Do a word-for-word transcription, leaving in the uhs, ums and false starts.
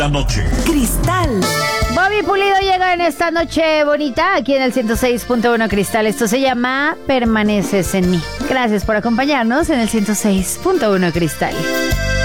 La noche. Cristal. Bobby Pulido llega en esta noche bonita aquí en el ciento seis punto uno Cristal. Esto se llama Permaneces en mí. Gracias por acompañarnos en el ciento seis punto uno Cristal.